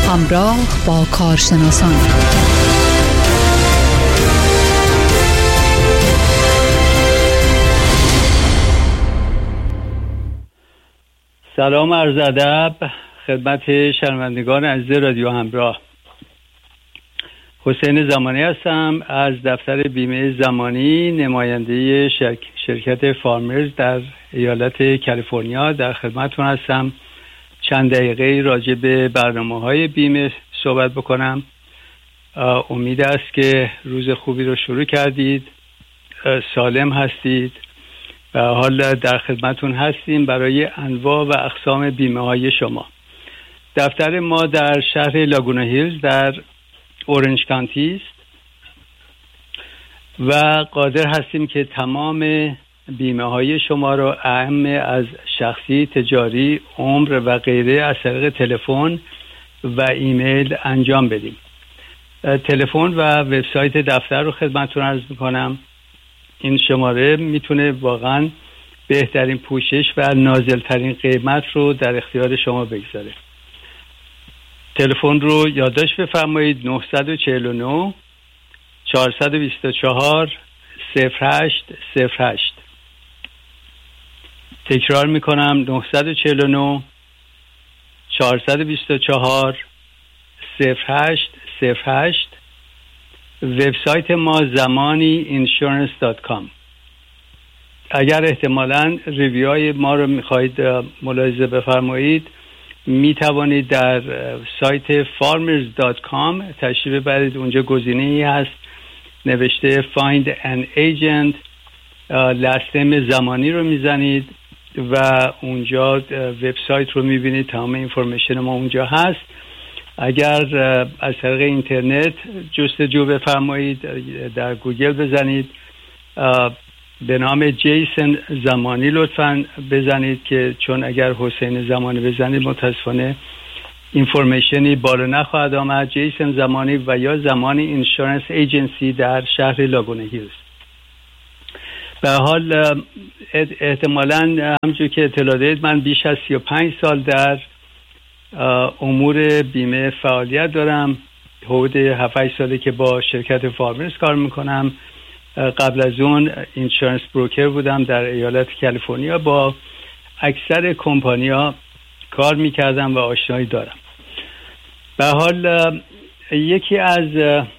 همراه با کارشناسان. سلام عرض ادب خدمت شنوندگان عزیز رادیو همراه. حسین زمانی هستم از دفتر بیمه زمانی، نماینده شرکت فارمرز در ایالت کالیفرنیا. در خدمتتون هستم. چند دقیقه راجع به برنامه‌های بیمه صحبت بکنم. امید است که روز خوبی رو شروع کردید، سالم هستید و حالا در خدمتتون هستیم برای انواع و اقسام بیمه‌های شما. دفتر ما در شهر لاگونا هیلز در اورنج کانتی است و قادر هستیم که تمام بیمه‌های شما را اعم از شخصی، تجاری، عمر و غیره از طریق تلفن و ایمیل انجام بدیم. تلفن و وبسایت دفتر رو خدمتتون عرض می‌کنم. این شماره میتونه واقعاً بهترین پوشش و نازل‌ترین قیمت رو در اختیار شما بگذاره. تلفن رو یادداشت بفرمایید: 949 424 0808. تکرار میکنم: 949 424 0808. وبسایت ما zamaniinsurance.com. اگر احتمالاً ریویوهای ما رو میخواهید ملاحظه بفرمایید، می توانید در سایت farmers.com تشریف ببرید. اونجا گزینه‌ای هست نوشته Find an Agent. last name زمانی رو میزنید و اونجا وبسایت رو میبینید. تمام اینفورمیشن ما اونجا هست. اگر از طریق اینترنت جستجو بفرمایید، در گوگل بزنید به نام جیسن زمانی لطفاً بزنید، که چون اگر حسین زمانی بزنید متاسفانه اینفورمیشنی بالا نخواهد آمد. جیسن زمانی و یا زمانی اینشورنس ایجنسی در شهر لاگونا هیلز. به حال احتمالاً همونجور که اطلاع دارید من بیش از 35 سال در امور بیمه فعالیت دارم. حدود 7-8 ساله که با شرکت فارمرز کار میکنم. قبل از اون اینشورنس بروکر بودم در ایالت کالیفرنیا. با اکثر کمپانی‌ها کار میکردم و آشنایی دارم. به حال یکی از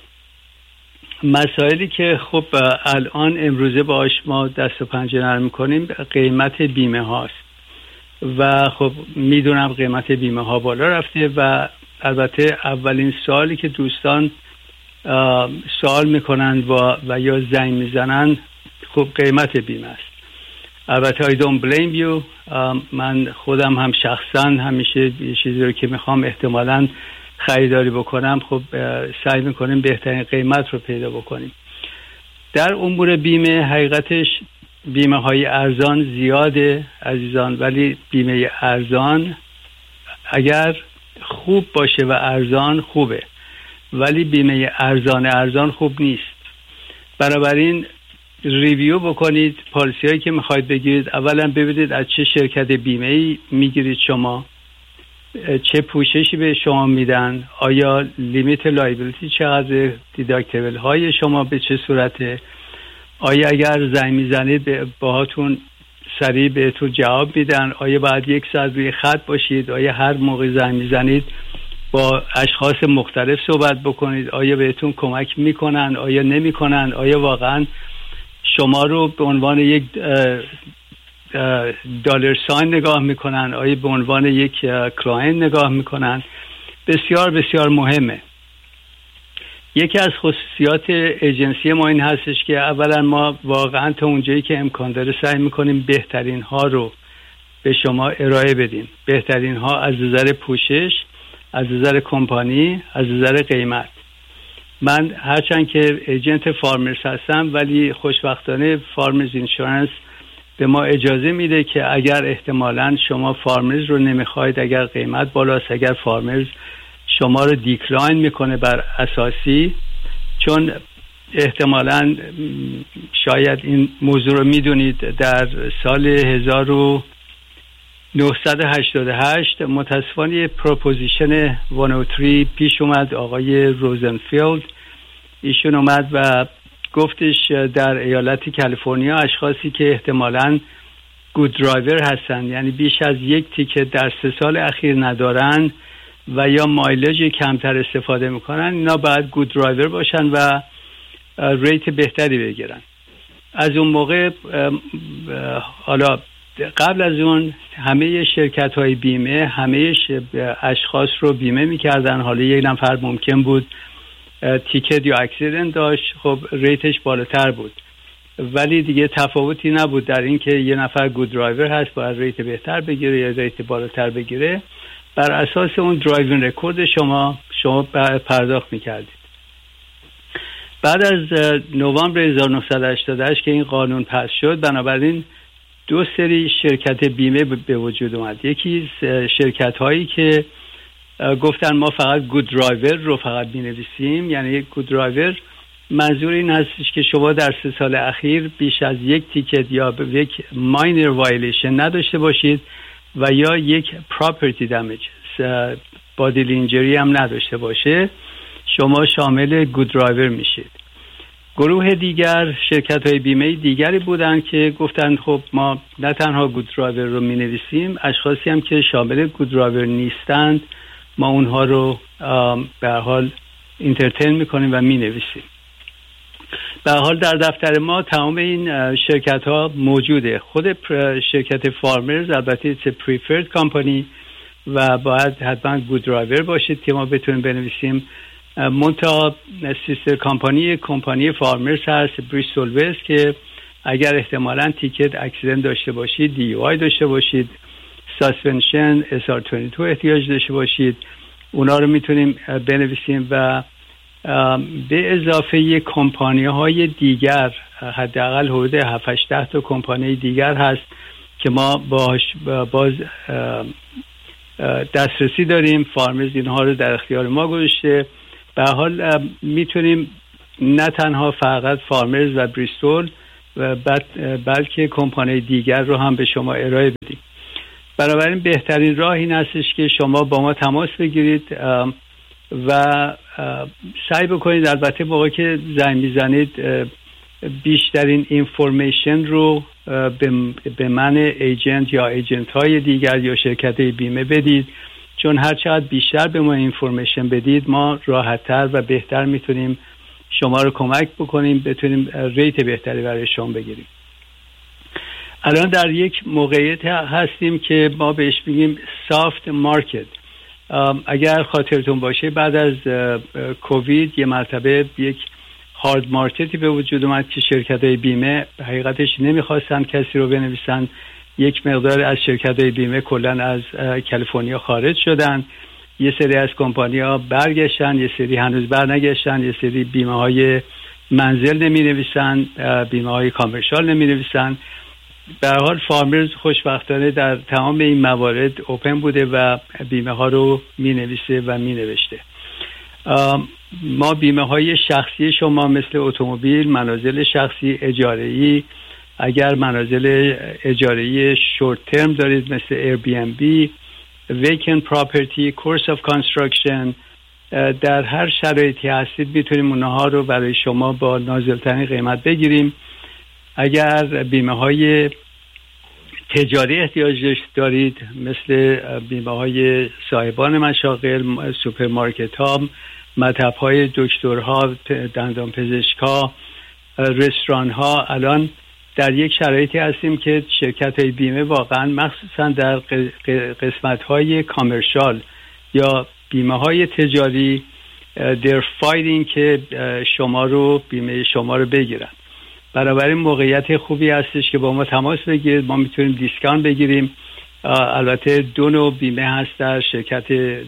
مسائلی که خب الان امروزه باهاش ما دست و پنجه نرم میکنیم قیمت بیمه هاست و خب میدونم قیمت بیمه ها بالا رفته و البته اولین سوالی که دوستان سوال میکنن و یا زنگ میزنن خب قیمت بیمه است. البته I don't blame you. من خودم هم شخصا همیشه یه چیزی رو که میخوام احتمالاً خریداری بکنم خب سعی میکنیم بهترین قیمت رو پیدا بکنیم. در امور بیمه حقیقتش بیمه های ارزان زیاده عزیزان، ولی بیمه ارزان اگر خوب باشه و ارزان خوبه، ولی بیمه ارزان خوب نیست. بنابراین ریویو بکنید پالیسی هایی که میخواید بگیرید. اولا ببینید از چه شرکت بیمه‌ای میگیرید شما، چه پوششی به شما میدن، آیا لیمیت لایبیلیتی چقدر، دیداکتیبل های شما به چه صورته، آیا اگر زنگ میزنید باهاتون سریع بهتون جواب میدن، آیا باید 1 ساعت روی خط باشید، آیا هر موقع زنگ میزنید با اشخاص مختلف صحبت بکنید، آیا بهتون کمک میکنن، آیا نمیکنن، آیا واقعا شما رو به عنوان یک دلار ساین نگاه میکنن، آیا به عنوان یک کلاینت نگاه میکنن. بسیار بسیار مهمه. یکی از خصوصیات ایجنسی ما این هستش که اولا ما واقعا تا اونجایی که امکان داره سعی میکنیم بهترین ها رو به شما ارائه بدیم. بهترین ها از نظر پوشش، از نظر کمپانی، از نظر قیمت. من هرچند که ایجنت فارمرز هستم ولی خوشبختانه فارمرز اینشورنس به ما اجازه میده که اگر احتمالاً شما فارمرز رو نمیخواید، اگر قیمت بالاست، اگر فارمرز شما رو دیکلاین میکنه بر اساسی، چون احتمالاً شاید این موضوع رو میدونید در سال 1999 988. متاسفانه پروپوزیشن 103 پیش اومد. آقای روزنفیلد ایشون اومد و گفتش در ایالت کالیفرنیا اشخاصی که احتمالاً گود درایور هستن، یعنی بیش از یک تیکت در 3 سال اخیر ندارن و یا مایلج کمتر استفاده میکنن، اینا باید گود درایور باشن و ریت بهتری بگیرن. از اون موقع حالا قبل از اون همه شرکت های بیمه همه اشخاص رو بیمه میکردن. حالا یک نفر ممکن بود تیکت یا اکسیدنت داشت، خب ریتش بالاتر بود، ولی دیگه تفاوتی نبود در این که یه نفر گود درایور هست باید ریت بهتر بگیره یا ریت بالاتر بگیره. بر اساس اون درایوینگ رکورد شما پرداخت میکردید. بعد از نوامبر 1988 که این قانون پس شد، بنابراین 2 سری شرکت بیمه به وجود اومد. یکی شرکت هایی که گفتن ما فقط گود درایور رو فقط می‌نویسیم، یعنی گود درایور منظور این هستش که شما در 3 سال اخیر بیش از یک تیکت یا یک ماینر وایلیشن نداشته باشید و یا یک پراپرتی دمیج بادیلی اینجری هم نداشته باشه، شما شامل گود درایور میشید. گروه دیگر شرکت های بیمه دیگری بودن که گفتن خب ما نه تنها گود درایور رو می نویسیم، اشخاصی هم که شامل گود درایور نیستند ما اونها رو به هر حال انترتین میکنیم و می نویسیم. به هر حال در دفتر ما تمام این شرکت ها موجوده. خود شرکت فارمرز البته it's a preferred company و باید حتما گود درایور باشید که ما بتونیم بنویسیم. منتها سیستر کمپانی فارمرز هست، بریستول وست، که اگر احتمالاً تیکت اکسیدنت داشته باشید، DUI داشته باشید، ساسپنشن SR22 احتیاج داشته باشید، اونا رو میتونیم بنویسیم. و به اضافه کمپانی های دیگر حداقل حدود 7-8 تا کمپانی دیگر هست که ما باز دسترسی داریم. فارمرز اینها رو در اختیار ما گذاشته. به هر حال میتونیم نه تنها فقط فارمرز و بریستول بلکه کمپانی دیگر رو هم به شما ارائه بدیم. بنابراین بهترین راه این هستش که شما با ما تماس بگیرید و سعی بکنید البته موقعی که زنگ میزنید بیشترین اینفورمیشن رو به من ایجنت یا ایجنت های دیگر یا شرکت بیمه بدید، چون هر چقدر بیشتر به ما اینفورمیشن بدید ما راحت‌تر و بهتر میتونیم شما رو کمک بکنیم، بتونیم ریت بهتری برای شما بگیریم. الان در یک موقعیت هستیم که ما بهش میگیم سافت مارکت. اگر خاطرتون باشه بعد از کووید یه مرتبه یک هارد مارکتی به وجود اومد که شرکت‌های بیمه حقیقتش نمیخواستن کسی رو بنویسن. یک مقدار از شرکت‌های بیمه کلاً از کالیفرنیا خارج شدن، یه سری از کمپانی‌ها برگشتن، یه سری هنوز برنگشتن، یه سری بیمه‌های منزل نمی‌نویسن، بیمه‌های کامرشال نمی‌نویسن. به هر حال فارمرز خوشبختانه در تمام این موارد اوپن بوده و بیمه‌ها رو می‌نویسه و می‌نوشته. ما بیمه‌های شخصی شما مثل اتومبیل، منازل شخصی، اجاره‌ای، اگر منازل اجاره‌ای شورت ترم دارید مثل ایربی‌ام-بی، ویکند پراپرتی، کورس آف کانستراکشن، در هر شرایطی هستید میتونیم اونها رو برای شما با نازل‌ترین قیمت بگیریم. اگر بیمه‌های تجاری احتیاج دارید مثل بیمه‌های صاحبان مشاغل، سوپرمارکت‌ها، مطب‌های دکترها، دندانپزشک‌ها، رستوران‌ها، الان در یک شرایطی هستیم که شرکت‌های بیمه واقعاً مخصوصاً در قسمت‌های کامرشال یا بیمه‌های تجاری they're fighting که بیمه شما رو بگیرن. بنابراین موقعیت خوبی هستش که با ما تماس بگیرید، ما میتونیم دیسکانت بگیریم. البته 2 نوع بیمه هست در شرکت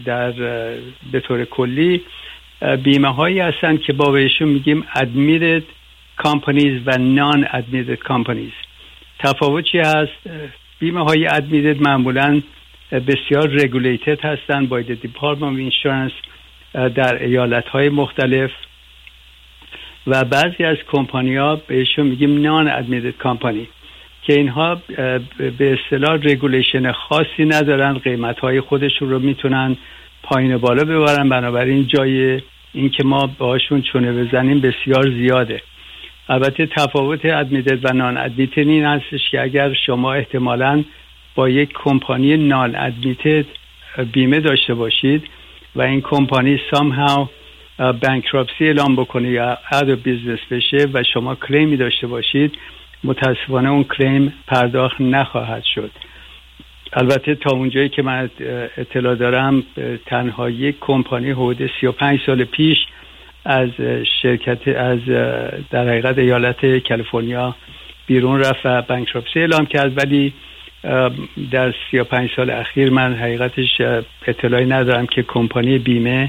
به طور کلی. بیمه هایی هستن که با بهشون میگیم admitted companies و non admitted companies. تفاوت چی هست؟ بیمه های admitted معمولاً بسیار regulated هستن by the Department of Insurance در ایالت های مختلف و بعضی از کمپانی ها بهشون میگیم non admitted company که اینها به اصطلاح رگولیشن خاصی ندارن، قیمت‌های خودشون رو میتونن پایین و بالا ببرن، بنابراین جای این که ما باهاشون چونه بزنیم بسیار زیاده. البته تفاوت ادمیتد و نان ادمیتد این هستش که اگر شما احتمالاً با یک کمپانی نان ادمیتد بیمه داشته باشید و این کمپانی somehow بانکراپسی اعلام بکنه یا out of business بشه و شما کلیمی داشته باشید، متاسفانه اون کلیم پرداخت نخواهد شد. البته تا اونجایی که من اطلاع دارم تنها یک کمپانی حدود 35 سال پیش از شرکت در حقیقت ایالت کالیفرنیا بیرون رفت و بانکراپسی اعلام کرد، ولی در 35 سال اخیر من حقیقتش اطلاعی ندارم که کمپانی بیمه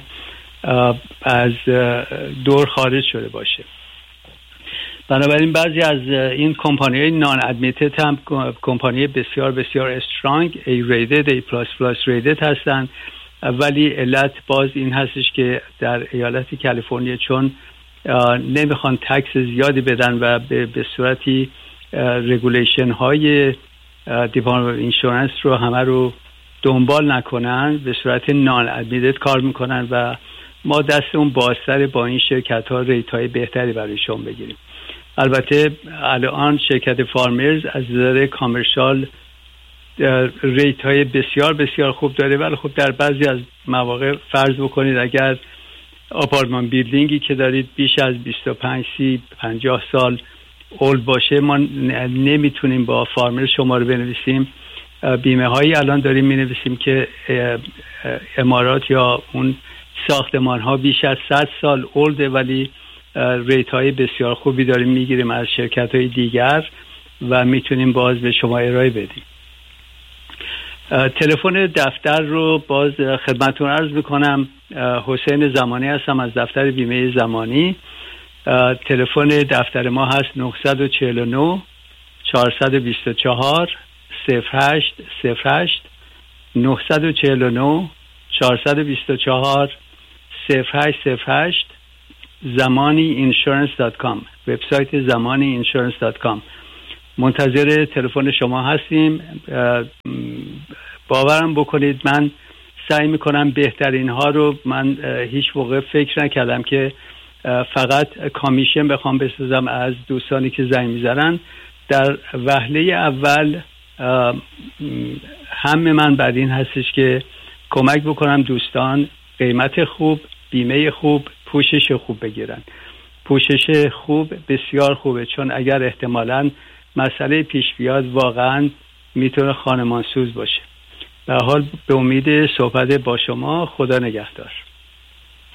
از دور خارج شده باشه. بنابراین بعضی از این کمپانی‌های نان ادمیتد هم کمپانی بسیار بسیار استرانگ A rated A++ rated هستن، ولی علت باز این هستش که در ایالت کالیفرنیا چون نمیخوان تکس زیادی بدن و به صورتی رگولیشن های دیپارتمنت اینشورنس رو همه رو دنبال نکنن، به صورت نان ادمیتد کار میکنن و ما دستمون بازتر با این شرکت ها ریت های بهتری برایشون بگیریم. البته الان شرکت فارمرز از نظر کامرشال ریت های بسیار بسیار خوب داره، ولی خب در بعضی از مواقع فرض بکنید اگر آپارتمان بیلدینگی که دارید بیش از 25 30 50 سال اولد باشه، ما نمیتونیم با فارمر شما رو بنویسیم. بیمه هایی الان داریم مینویسیم که عمارات یا اون ساختمان ها بیش از 100 سال اولده، ولی ریت های بسیار خوبی داریم میگیریم از شرکت های دیگر و میتونیم باز به شما ارائه بدیم. تلفن دفتر رو باز خدمتتون عرض میکنم. حسین زمانی هستم از دفتر بیمه زمانی. تلفن دفتر ما هست 949 424 0808 949 424 0808 zamaniinsurance.com، وبسایت zamaniinsurance.com. منتظر تلفن شما هستیم. باورم بکنید من سعی میکنم بهترین ها رو، من هیچ موقع فکر نکردم که فقط کامیشن بخوام بسازم از دوستانی که زنگ میزنن. در وهله اول همه من بعد این هستش که کمک بکنم دوستان قیمت خوب، بیمه خوب، پوشش خوب بگیرن. پوشش خوب بسیار خوبه، چون اگر احتمالاً مسئله پیش بیاد واقعاً میتونه خانمانسوز باشه. به حال به امید صحبت با شما. خدا نگهدار.